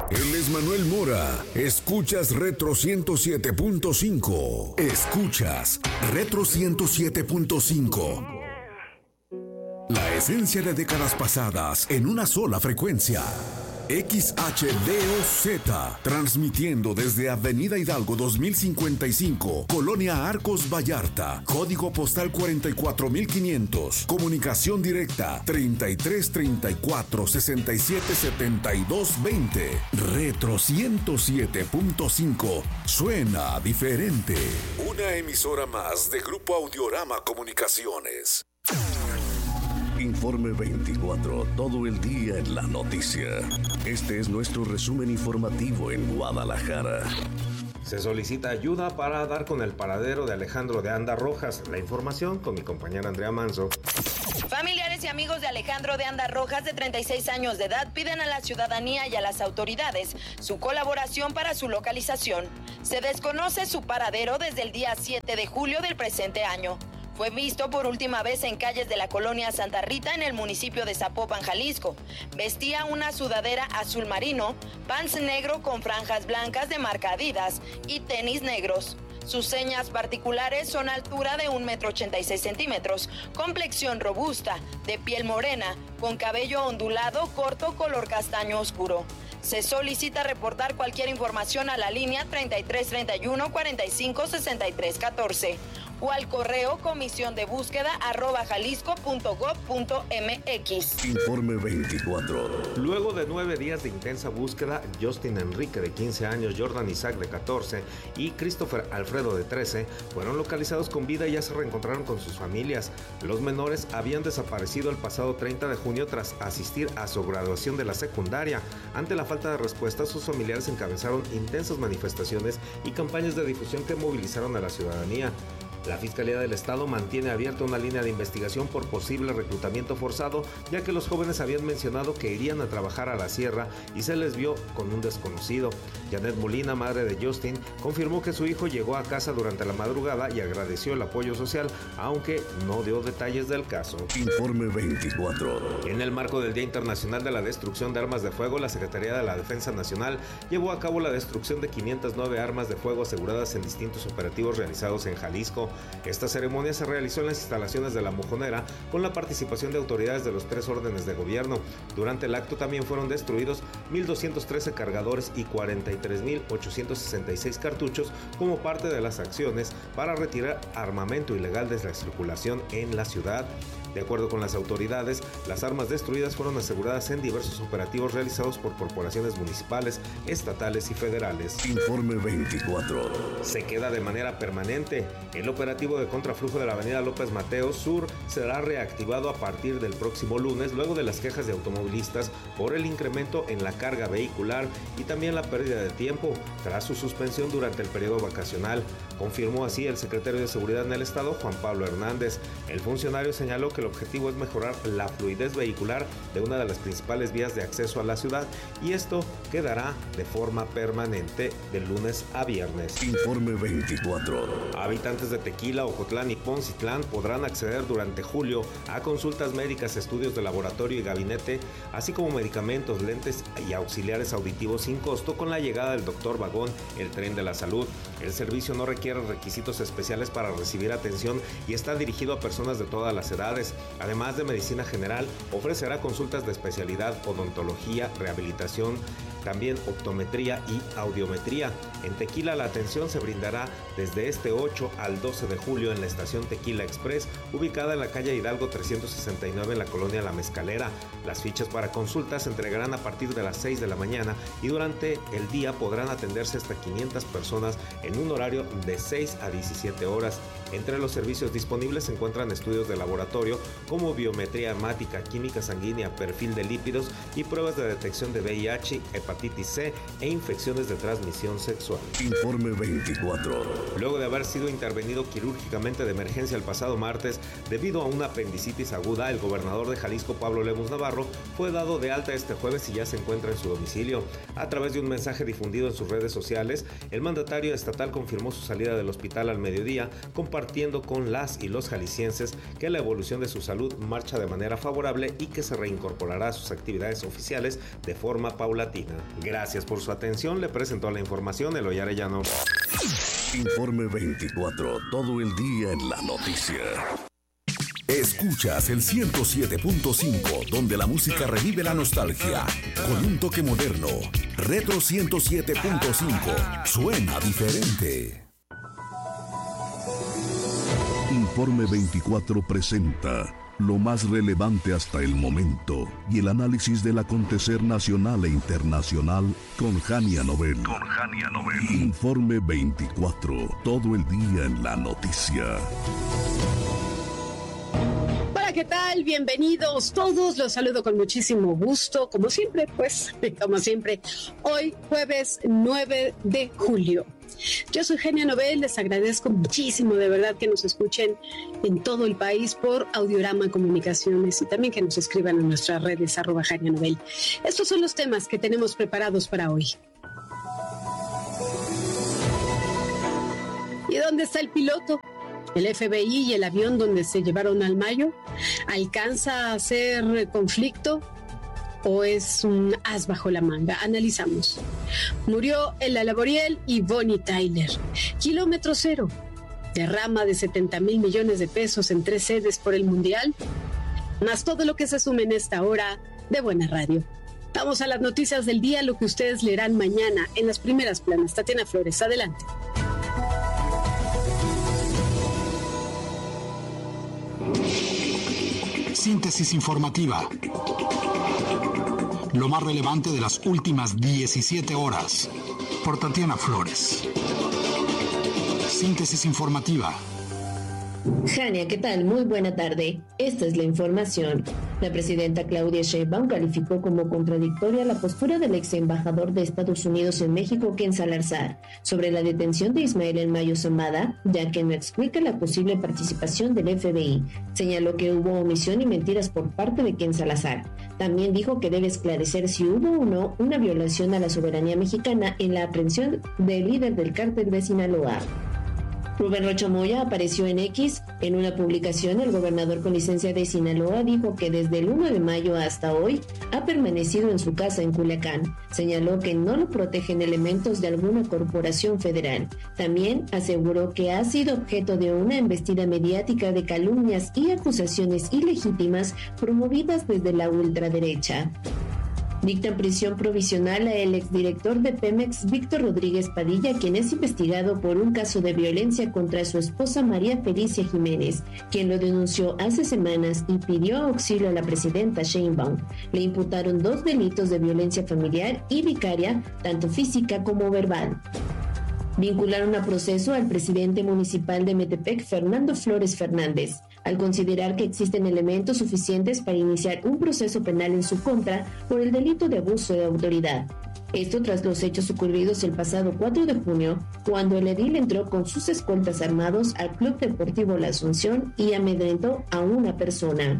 Él es Manuel Mora. Escuchas Retro 107.5. Escuchas Retro 107.5. La esencia de décadas pasadas en una sola frecuencia. XHDOZ, transmitiendo desde Avenida Hidalgo 2055, Colonia Arcos Vallarta, código postal 44500, comunicación directa 3334-677220, Retro 107.5, suena diferente. Una emisora más de Grupo Audiorama Comunicaciones. Informe 24, todo el día en la noticia. Este es nuestro resumen informativo en Guadalajara. Se solicita ayuda para dar con el paradero de Alejandro de Anda Rojas. La información con mi compañera Andrea Manso. Familiares y amigos de Alejandro de Anda Rojas, de 36 años de edad, piden a la ciudadanía y a las autoridades su colaboración para su localización. Se desconoce su paradero desde el día 7 de julio del presente año. Fue visto por última vez en calles de la colonia Santa Rita en el municipio de Zapopan, Jalisco. Vestía una sudadera azul marino, pants negro con franjas blancas de marca Adidas y tenis negros. Sus señas particulares son altura de 1,86 m, complexión robusta, de piel morena, con cabello ondulado corto color castaño oscuro. Se solicita reportar cualquier información a la línea 3331 45 63 14 o al correo comisiondebúsqueda@jalisco.gov.mx. Informe 24. Luego de 9 días de intensa búsqueda, Justin Enrique, de 15 años, Jordan Isaac, de 14 y Christopher Alfredo, de 13, fueron localizados con vida y ya se reencontraron con sus familias. Los menores habían desaparecido el pasado 30 de junio tras asistir a su graduación de la secundaria. Ante la falta de respuesta, sus familiares encabezaron intensas manifestaciones y campañas de difusión que movilizaron a la ciudadanía. La Fiscalía del Estado mantiene abierta una línea de investigación por posible reclutamiento forzado, ya que los jóvenes habían mencionado que irían a trabajar a la sierra y se les vio con un desconocido. Janet Molina, madre de Justin, confirmó que su hijo llegó a casa durante la madrugada y agradeció el apoyo social, aunque no dio detalles del caso. Informe 24. En el marco del Día Internacional de la Destrucción de Armas de Fuego, la Secretaría de la Defensa Nacional llevó a cabo la destrucción de 509 armas de fuego aseguradas en distintos operativos realizados en Jalisco. Esta ceremonia se realizó en las instalaciones de La Mojonera con la participación de autoridades de los 3 órdenes de gobierno. Durante el acto también fueron destruidos 1,213 cargadores y 43,866 cartuchos como parte de las acciones para retirar armamento ilegal de la circulación en la ciudad. De acuerdo con las autoridades, las armas destruidas fueron aseguradas en diversos operativos realizados por corporaciones municipales, estatales y federales. Informe 24. Se queda de manera permanente. El operativo de contraflujo de la avenida López Mateos Sur será reactivado a partir del próximo lunes, luego de las quejas de automovilistas por el incremento en la carga vehicular y también la pérdida de tiempo tras su suspensión durante el periodo vacacional. Confirmó así el secretario de Seguridad en el Estado, Juan Pablo Hernández. El funcionario señaló que el objetivo es mejorar la fluidez vehicular de una de las principales vías de acceso a la ciudad y esto quedará de forma permanente de lunes a viernes. Informe 24. Habitantes de Tequila, Ocotlán y Poncitlán podrán acceder durante julio a consultas médicas, estudios de laboratorio y gabinete, así como medicamentos, lentes y auxiliares auditivos sin costo con la llegada del Doctor Vagón, el tren de la salud. El servicio no requiere requisitos especiales para recibir atención y está dirigido a personas de todas las edades. Además de medicina general, ofrecerá consultas de especialidad, odontología, rehabilitación, también optometría y audiometría. En Tequila la atención se brindará desde este 8 al 12 de julio en la estación Tequila Express, ubicada en la calle Hidalgo 369 en la colonia La Mezcalera. Las fichas para consultas se entregarán a partir de las 6 de la mañana y durante el día podrán atenderse hasta 500 personas en un horario de 6 a 17 horas. Entre los servicios disponibles se encuentran estudios de laboratorio como biometría hemática, química sanguínea, perfil de lípidos y pruebas de detección de VIH, hepatitis C e infecciones de transmisión sexual. Informe 24. Luego de haber sido intervenido quirúrgicamente de emergencia el pasado martes debido a una apendicitis aguda, el gobernador de Jalisco, Pablo Lemus Navarro, fue dado de alta este jueves y ya se encuentra en su domicilio. A través de un mensaje difundido en sus redes sociales, el mandatario estatal confirmó su salida del hospital al mediodía, compartiendo con las y los jaliscienses que la evolución de su salud marcha de manera favorable y que se reincorporará a sus actividades oficiales de forma paulatina. Gracias por su atención. Le presentó la información Eloy Arellano. Informe 24, todo el día en la noticia. Escuchas el 107.5, donde la música revive la nostalgia, con un toque moderno. Retro 107.5, suena diferente. Informe 24 presenta lo más relevante hasta el momento y el análisis del acontecer nacional e internacional con Jania Nobel. Informe 24, todo el día en la noticia. Hola, ¿qué tal? Bienvenidos todos, los saludo con muchísimo gusto, como siempre, hoy jueves 9 de julio. Yo soy Jania Nobel, les agradezco muchísimo de verdad que nos escuchen en todo el país por Audiorama Comunicaciones y también que nos escriban en nuestras redes @Jania Nobel. Estos son los temas que tenemos preparados para hoy. ¿Y dónde está el piloto? ¿El FBI y el avión donde se llevaron al Mayo? ¿Alcanza a ser conflicto o es un as bajo la manga? Analizamos. Murió Ella Laboriel y Bonnie Tyler. Kilómetro cero. Derrama de 70,000 millones de pesos en 3 sedes por el Mundial. Más todo lo que se sume en esta hora de Buena Radio. Vamos a las noticias del día, lo que ustedes leerán mañana en las primeras planas. Tatiana Flores, adelante. Síntesis informativa. Lo más relevante de las últimas 17 horas. Por Tatiana Flores. Síntesis informativa. Jania, ¿qué tal? Muy buena tarde. Esta es la información. La presidenta Claudia Sheinbaum calificó como contradictoria la postura del ex embajador de Estados Unidos en México, Ken Salazar, sobre la detención de Ismael El Mayo Zambada, ya que no explica la posible participación del FBI. Señaló que hubo omisión y mentiras por parte de Ken Salazar. También dijo que debe esclarecer si hubo o no una violación a la soberanía mexicana en la aprehensión del líder del cártel de Sinaloa. Rubén Rocha Moya apareció en X. En una publicación, el gobernador con licencia de Sinaloa dijo que desde el 1 de mayo hasta hoy ha permanecido en su casa en Culiacán. Señaló que no lo protegen elementos de alguna corporación federal. También aseguró que ha sido objeto de una embestida mediática de calumnias y acusaciones ilegítimas promovidas desde la ultraderecha. Dictan prisión provisional al exdirector de Pemex, Víctor Rodríguez Padilla, quien es investigado por un caso de violencia contra su esposa María Felicia Jiménez, quien lo denunció hace semanas y pidió auxilio a la presidenta Sheinbaum. Le imputaron 2 delitos de violencia familiar y vicaria, tanto física como verbal. Vincularon a proceso al presidente municipal de Metepec, Fernando Flores Fernández, al considerar que existen elementos suficientes para iniciar un proceso penal en su contra por el delito de abuso de autoridad. Esto tras los hechos ocurridos el pasado 4 de junio, cuando el edil entró con sus escoltas armados al Club Deportivo La Asunción y amedrentó a una persona.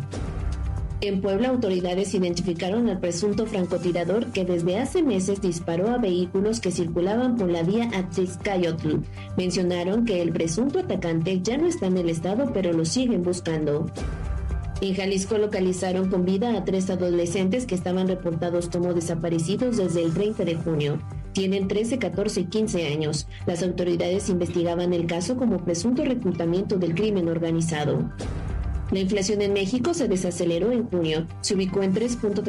En Puebla, autoridades identificaron al presunto francotirador que desde hace meses disparó a vehículos que circulaban por la vía Atzixcayotl. Mencionaron que el presunto atacante ya no está en el estado, pero lo siguen buscando. En Jalisco localizaron con vida a 3 adolescentes que estaban reportados como desaparecidos desde el 30 de junio. Tienen 13, 14 y 15 años. Las autoridades investigaban el caso como presunto reclutamiento del crimen organizado. La inflación en México se desaceleró en junio, se ubicó en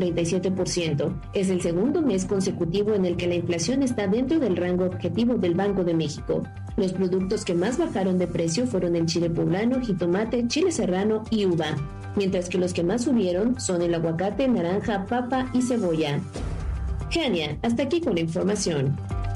3.37%. Es el segundo mes consecutivo en el que la inflación está dentro del rango objetivo del Banco de México. Los productos que más bajaron de precio fueron el chile poblano, jitomate, chile serrano y uva, mientras que los que más subieron son el aguacate, naranja, papa y cebolla. Jania, hasta aquí con la información.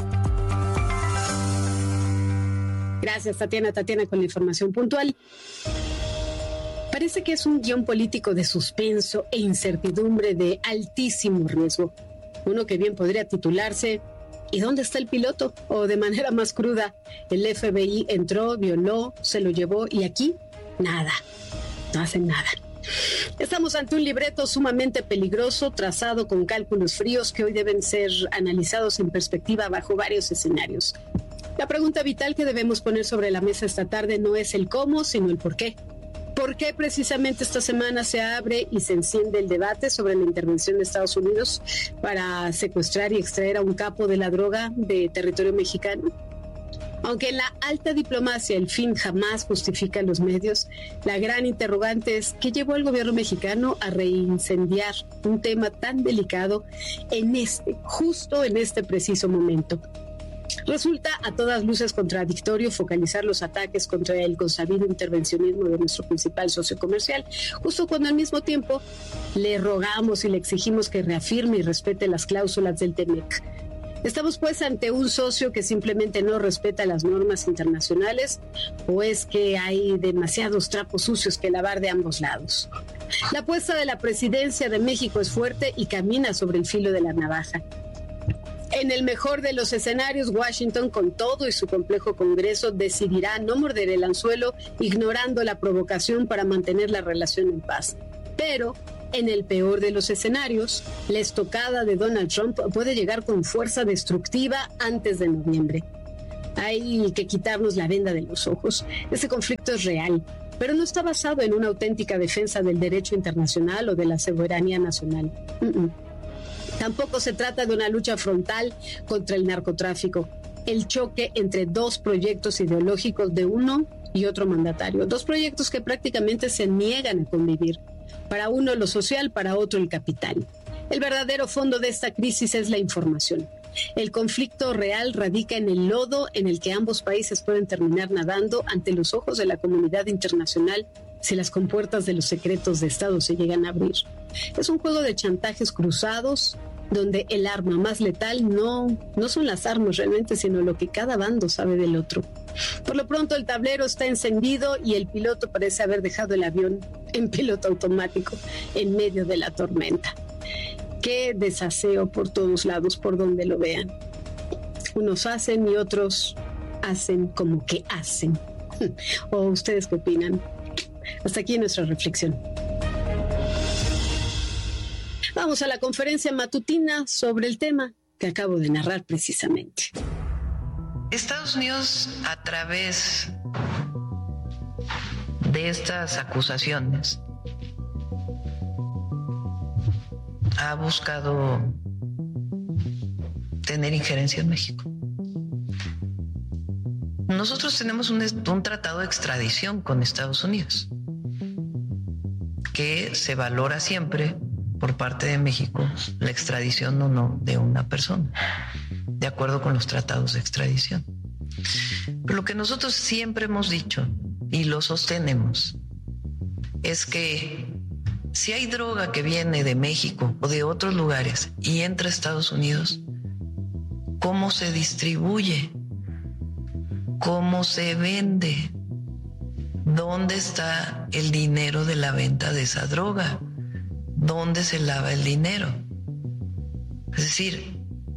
Gracias, Tatiana con la información puntual. Parece que es un guión político de suspenso e incertidumbre de altísimo riesgo. Uno que bien podría titularse ¿y dónde está el piloto? O de manera más cruda, el FBI entró, violó, se lo llevó y aquí nada, no hacen nada. Estamos ante un libreto sumamente peligroso, trazado con cálculos fríos que hoy deben ser analizados en perspectiva bajo varios escenarios. La pregunta vital que debemos poner sobre la mesa esta tarde no es el cómo, sino el por qué. ¿Por qué precisamente esta semana se abre y se enciende el debate sobre la intervención de Estados Unidos para secuestrar y extraer a un capo de la droga de territorio mexicano? Aunque en la alta diplomacia el fin jamás justifica los medios, la gran interrogante es ¿qué llevó al gobierno mexicano a reincendiar un tema tan delicado justo en este preciso momento? Resulta a todas luces contradictorio focalizar los ataques contra el consabido intervencionismo de nuestro principal socio comercial, justo cuando al mismo tiempo le rogamos y le exigimos que reafirme y respete las cláusulas del TEMEC. ¿Estamos pues ante un socio que simplemente no respeta las normas internacionales o es que hay demasiados trapos sucios que lavar de ambos lados? La apuesta de la presidencia de México es fuerte y camina sobre el filo de la navaja. En el mejor de los escenarios, Washington, con todo y su complejo Congreso, decidirá no morder el anzuelo, ignorando la provocación para mantener la relación en paz. Pero, en el peor de los escenarios, la estocada de Donald Trump puede llegar con fuerza destructiva antes de noviembre. Hay que quitarnos la venda de los ojos. Ese conflicto es real, pero no está basado en una auténtica defensa del derecho internacional o de la soberanía nacional. Tampoco se trata de una lucha frontal contra el narcotráfico, el choque entre dos proyectos ideológicos de uno y otro mandatario, dos proyectos que prácticamente se niegan a convivir. Para uno lo social, para otro el capital. El verdadero fondo de esta crisis es la información. El conflicto real radica en el lodo en el que ambos países pueden terminar nadando ante los ojos de la comunidad internacional si las compuertas de los secretos de Estado se llegan a abrir. Es un juego de chantajes cruzados donde el arma más letal no son las armas realmente, sino lo que cada bando sabe del otro. Por lo pronto el tablero está encendido y el piloto parece haber dejado el avión en piloto automático en medio de la tormenta. Qué desaseo por todos lados, por donde lo vean. Unos hacen y otros hacen como que hacen. ¿O ustedes qué opinan? Hasta aquí nuestra reflexión. Vamos a la conferencia matutina sobre el tema que acabo de narrar precisamente. Estados Unidos, a través de estas acusaciones, ha buscado tener injerencia en México. Nosotros tenemos un tratado de extradición con Estados Unidos que se valora siempre por parte de México la extradición o no de una persona, de acuerdo con los tratados de extradición. Pero lo que nosotros siempre hemos dicho y lo sostenemos es que si hay droga que viene de México o de otros lugares y entra a Estados Unidos, ¿cómo se distribuye? ¿Cómo se vende? ¿Dónde está el dinero de la venta de esa droga? ¿Dónde se lava el dinero? Es decir,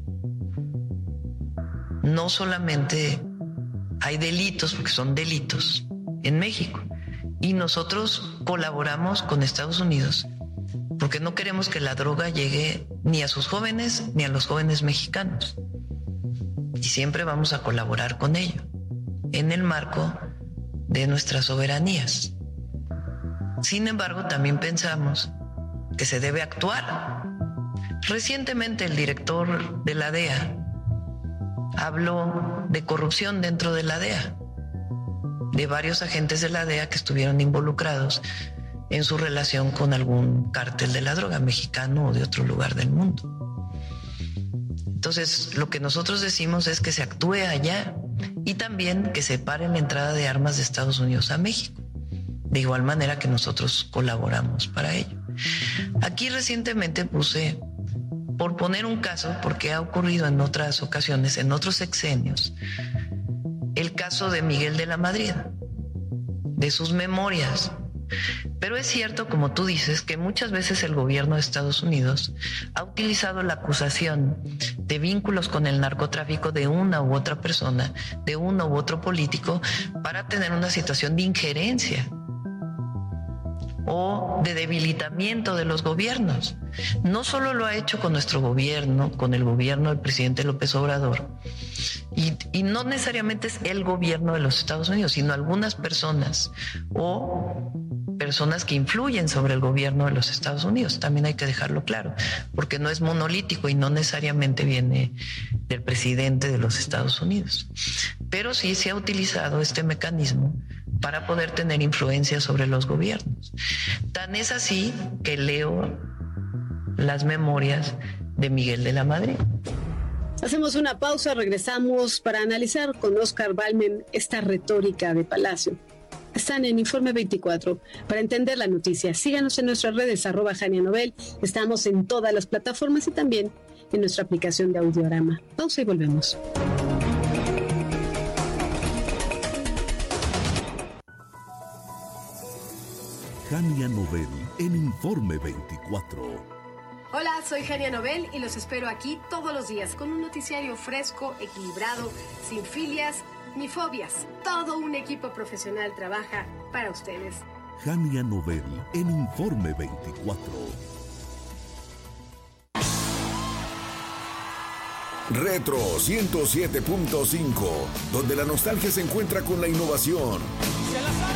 no solamente hay delitos, porque son delitos en México, y nosotros colaboramos con Estados Unidos porque no queremos que la droga llegue ni a sus jóvenes ni a los jóvenes mexicanos. Y siempre vamos a colaborar con ello en el marco de nuestras soberanías. Sin embargo, también pensamos que se debe actuar. Recientemente el director de la DEA habló de corrupción dentro de la DEA, de varios agentes de la DEA que estuvieron involucrados en su relación con algún cártel de la droga mexicano o de otro lugar del mundo. Entonces, lo que nosotros decimos es que se actúe allá y también que se pare la entrada de armas de Estados Unidos a México, de igual manera que nosotros colaboramos para ello. Aquí recientemente puse, por poner un caso, porque ha ocurrido en otras ocasiones, en otros sexenios, el caso de Miguel de la Madrid, de sus memorias. Pero es cierto, como tú dices, que muchas veces el gobierno de Estados Unidos ha utilizado la acusación de vínculos con el narcotráfico de una u otra persona, de uno u otro político, para tener una situación de injerencia o de debilitamiento de los gobiernos. No solo lo ha hecho con nuestro gobierno, con el gobierno del presidente López Obrador, y no necesariamente es el gobierno de los Estados Unidos, sino algunas personas o personas que influyen sobre el gobierno de los Estados Unidos. También hay que dejarlo claro, porque no es monolítico y no necesariamente viene del presidente de los Estados Unidos. Pero sí se ha utilizado este mecanismo para poder tener influencia sobre los gobiernos. Tan es así que leo las memorias de Miguel de la Madrid. Hacemos una pausa, regresamos para analizar con Oscar Balmen esta retórica de Palacio. Están en Informe 24 para entender la noticia. Síganos en nuestras redes, @JaniaNobel. Estamos en todas las plataformas y también en nuestra aplicación de Audiorama. Pausa y volvemos. Jania Nobel en Informe 24. Hola, soy Jania Nobel y los espero aquí todos los días con un noticiario fresco, equilibrado, sin filias ni fobias. Todo un equipo profesional trabaja para ustedes. Jania Nobel en Informe 24. Retro 107.5, donde la nostalgia se encuentra con la innovación.